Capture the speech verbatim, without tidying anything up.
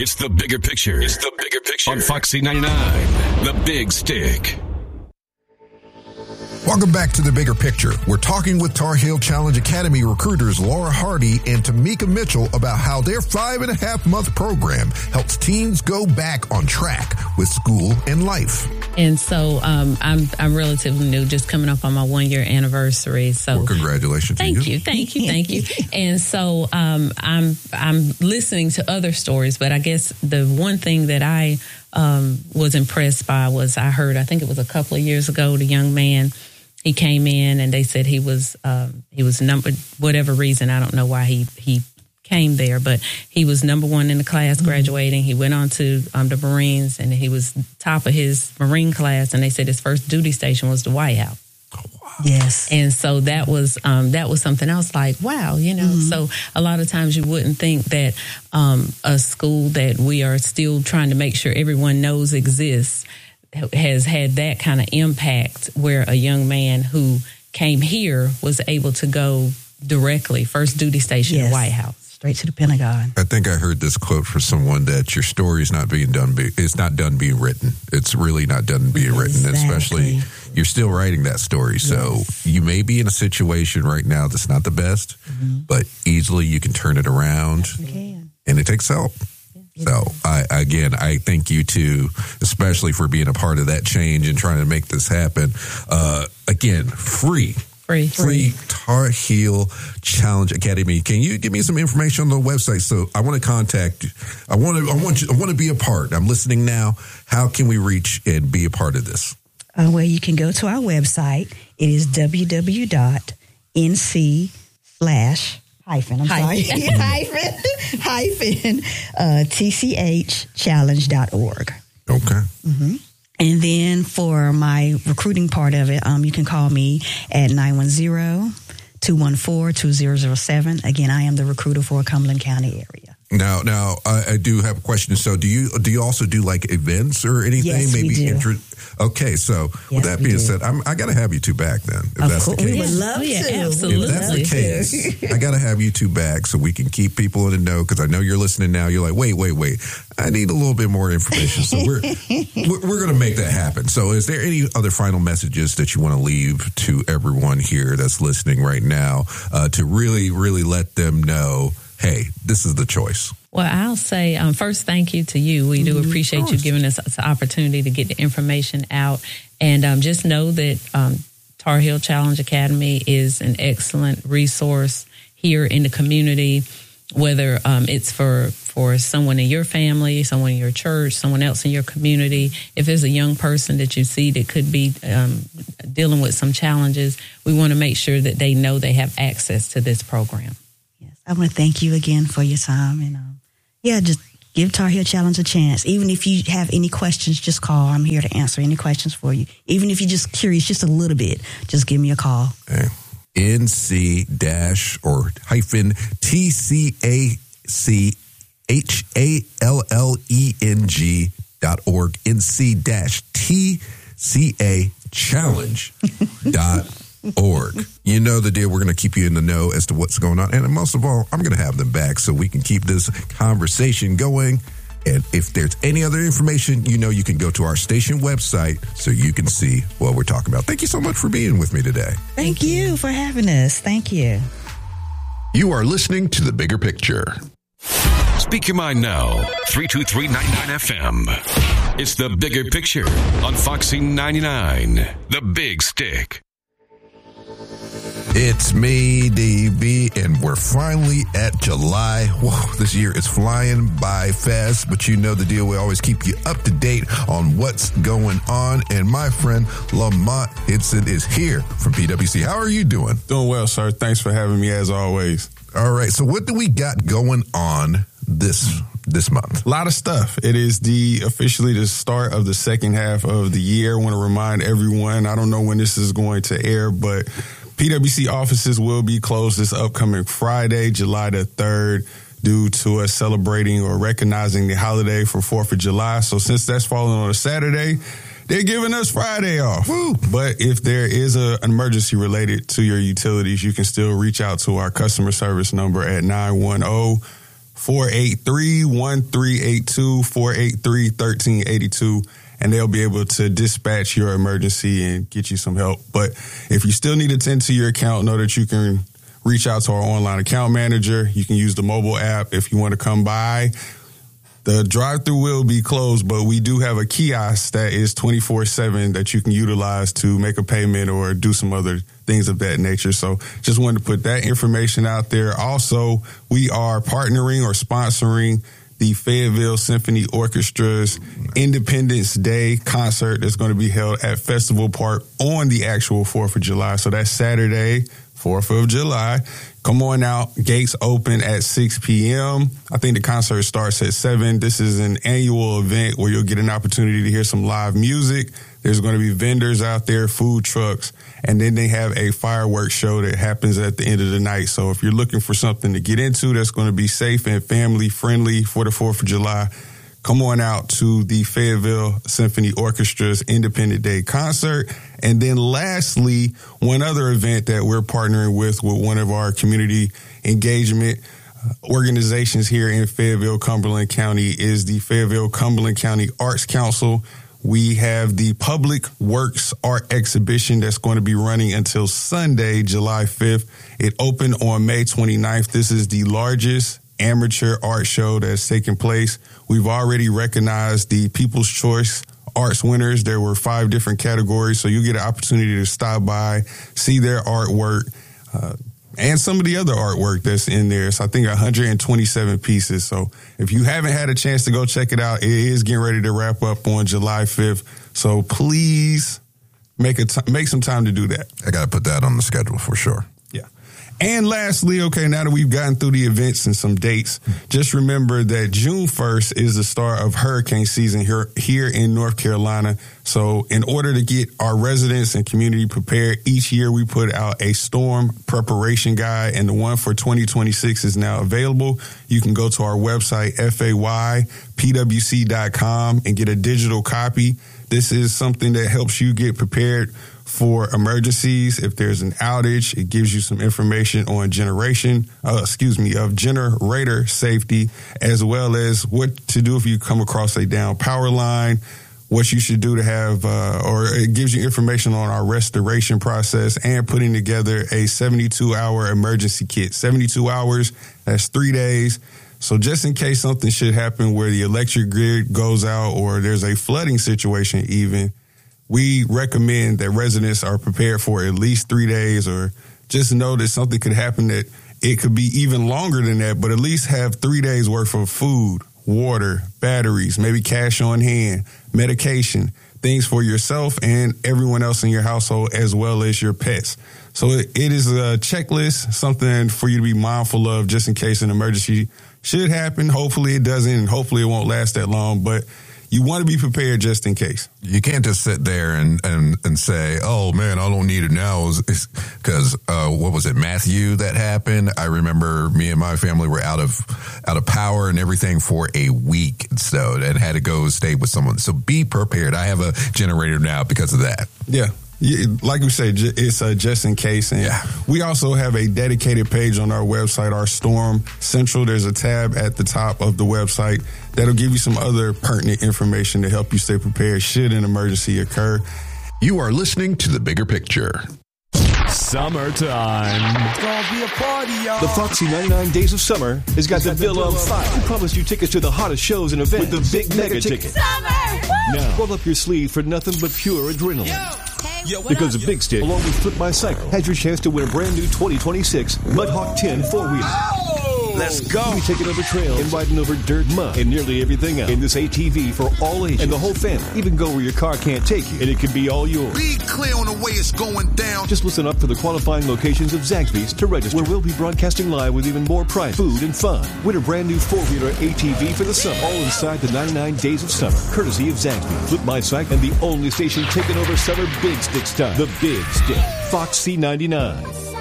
It's The Bigger Picture. It's The Bigger Picture. On Foxy ninety-nine, The Big Stick. Welcome back to The Bigger Picture. We're talking with Tar Heel Challenge Academy recruiters Laura Hardy and Tamika Mitchell about how their five and a half month program helps teens go back on track with school and life. And so um, I'm I'm relatively new, just coming up on my one year anniversary. So well, congratulations! Thank to you. you, thank you, thank you. And so um, I'm I'm listening to other stories, but I guess the one thing that I um, was impressed by was I heard I think it was a couple of years ago the young man. He came in and they said he was um, he was number whatever reason, I don't know why he he came there, but he was number one in the class graduating. Mm-hmm. He went on to um, the Marines and he was top of his Marine class. And they said his first duty station was the White House. Oh, wow. Yes. And so that was um, that was something I was like, wow, you know. Mm-hmm. So a lot of times you wouldn't think that um, a school that we are still trying to make sure everyone knows exists has had that kind of impact where a young man who came here was able to go directly, first duty station, yes. White House. Straight to the Pentagon. I think I heard this quote from someone that your story is not being done. Be, it's not done being written. It's really not done being exactly. written. Especially, you're still writing that story. Yes. So you may be in a situation right now that's not the best, mm-hmm. but easily you can turn it around. You can. And it takes help. So, I, again, I thank you too, especially for being a part of that change and trying to make this happen. Uh, again, free. Free. Free Tar Heel Challenge Academy. Can you give me some information on the website? So I want to contact you. I want to, I want you, I want to be a part. I'm listening now. How can we reach and be a part of this? Uh, well, you can go to our website. It is www dot n c slash hyphen, I'm sorry, hyphen, hyphen, uh, T C H challenge dot org. Okay. Mm-hmm. And then for my recruiting part of it, um, you can call me at nine one zero, two one four, two zero zero seven. Again, I am the recruiter for Cumberland County area. Now, now I, I do have a question. So, do you do you also do like events or anything? Yes, Maybe we do. Intro- okay, so yes, with that being do. said, I'm, I got to have you two back then. If of that's course, the case, we would love oh, yeah, to. Absolutely. If that's the case, I got to have you two back so we can keep people in the know. Because I know you're listening now. You're like, wait, wait, wait. I need a little bit more information. So we're we're, we're going to make that happen. So, is there any other final messages that you want to leave to everyone here that's listening right now uh, to really, really let them know, hey, this is the choice? Well, I'll say um, first, thank you to you. We do appreciate you giving us the opportunity to get the information out. And um, just know that um, Tar Heel Challenge Academy is an excellent resource here in the community, whether um, it's for, for someone in your family, someone in your church, someone else in your community. If there's a young person that you see that could be um, dealing with some challenges, we want to make sure that they know they have access to this program. Yes, I want to thank you again for your time. And um, yeah, just give Tar Heel Challenge a chance. Even if you have any questions, just call. I'm here to answer any questions for you. Even if you're just curious, just a little bit, just give me a call. Okay. N C dash or hyphen T C A C H A L L E N G dot org. N C dash T C A challenge dot org. You know the deal. We're going to keep you in the know as to what's going on. And most of all, I'm going to have them back so we can keep this conversation going. And if there's any other information, you know, you can go to our station website so you can see what we're talking about. Thank you so much for being with me today. Thank, Thank you. you for having us. Thank you. You are listening to The Bigger Picture. Speak your mind now. three two three ninety-nine F M. It's The Bigger Picture on Foxy ninety-nine. The Big Stick. It's me, D B, and we're finally at July. Whoa, this year is flying by fast, but you know the deal. We always keep you up to date on what's going on. And my friend Lamont Hinson is here from P W C. How are you doing? Doing well, sir. Thanks for having me as always. All right. So what do we got going on this this month? A lot of stuff. It is the officially the start of the second half of the year. I want to remind everyone, I don't know when this is going to air, but P W C offices will be closed this upcoming Friday, July the third, due to us celebrating or recognizing the holiday for fourth of July. So since that's falling on a Saturday, they're giving us Friday off. Woo. But if there is a, an emergency related to your utilities, you can still reach out to our customer service number at nine one zero, four eight three, one three eight two, four eight three, one three eight two, and they'll be able to dispatch your emergency and get you some help. But if you still need to tend to your account, know that you can reach out to our online account manager. You can use the mobile app if you want to come by. The drive-thru will be closed, but we do have a kiosk that is twenty-four seven that you can utilize to make a payment or do some other things of that nature. So just wanted to put that information out there. Also, we are partnering or sponsoring the Fayetteville Symphony Orchestra's Independence Day concert that's going to be held at Festival Park on the actual fourth of July. So that's Saturday, fourth of July. Come on out. Gates open at six p.m. I think the concert starts at seven. This is an annual event where you'll get an opportunity to hear some live music. There's going to be vendors out there, food trucks, and then they have a fireworks show that happens at the end of the night. So if you're looking for something to get into that's going to be safe and family friendly for the fourth of July, come on out to the Fayetteville Symphony Orchestra's Independent Day concert. And then lastly, one other event that we're partnering with with one of our community engagement organizations here in Fayetteville, Cumberland County is the Fayetteville Cumberland County Arts Council. We have the Public Works Art Exhibition that's going to be running until Sunday, July fifth. It opened on May twenty-ninth. This is the largest amateur art show that's taking place. We've already recognized the People's Choice Arts winners. There were five different categories, so you get an opportunity to stop by, see their artwork, uh, and some of the other artwork that's in there. So I think one hundred twenty-seven pieces. So if you haven't had a chance to go check it out, it is getting ready to wrap up on July fifth. So please make a t- make some time to do that. I got to put that on the schedule for sure. Yeah. And lastly, okay, now that we've gotten through the events and some dates, just remember that June first is the start of hurricane season here, here in North Carolina. So in order to get our residents and community prepared, each year we put out a storm preparation guide, and the one for twenty twenty-six is now available. You can go to our website, F A Y P W C dot com, and get a digital copy. This is something that helps you get prepared for emergencies. If there's an outage, it gives you some information on generation, uh, excuse me, of generator safety, as well as what to do if you come across a down power line, what you should do to have, uh, or it gives you information on our restoration process and putting together a seventy-two hour emergency kit. seventy-two hours, that's three days. So just in case something should happen where the electric grid goes out or there's a flooding situation even, we recommend that residents are prepared for at least three days or just know that something could happen that it could be even longer than that, but at least have three days worth of food, water, batteries, maybe cash on hand, medication, things for yourself and everyone else in your household as well as your pets. So it, it is a checklist, something for you to be mindful of just in case an emergency should happen. Hopefully it doesn't, and hopefully it won't last that long, but you want to be prepared just in case. You can't just sit there and, and, and say, oh, man, I don't need it now. Because uh, what was it, Matthew, that happened? I remember me and my family were out of out of power and everything for a week. So and had to go stay with someone. So be prepared. I have a generator now because of that. Yeah. Yeah, like we say, it's uh, just in case. And yeah. We also have a dedicated page on our website, our Storm Central. There's a tab at the top of the website that'll give you some other pertinent information to help you stay prepared should an emergency occur. You are listening to The Bigger Picture. Summertime. It's gonna be a party, y'all. The Foxy ninety-nine Days of Summer has got the Villa on fire. We promised you tickets to the hottest shows and events with the big mega ticket. Summer! Woo! Now, roll up your sleeve for nothing but pure adrenaline. Yo, hey, Yo, because up? a big stick, along with Flip My Cycle, has your chance to win a brand new twenty twenty-six Mudhawk ten four-wheeler. Oh! Let's go. We'll be taking over trails and riding over dirt, mud, and nearly everything else in this A T V for all ages and the whole family. Even go where your car can't take you, and it can be all yours. Be clear on the way it's going down. Just listen up for the qualifying locations of Zaxby's to register, where we'll be broadcasting live with even more prize, food, and fun. Win a brand new four-wheeler A T V for the summer, all inside the ninety-nine Days of Summer, courtesy of Zaxby's, Flip My Cycle, and the only station taking over summer big stick style, the Big Stick, Fox C ninety-nine.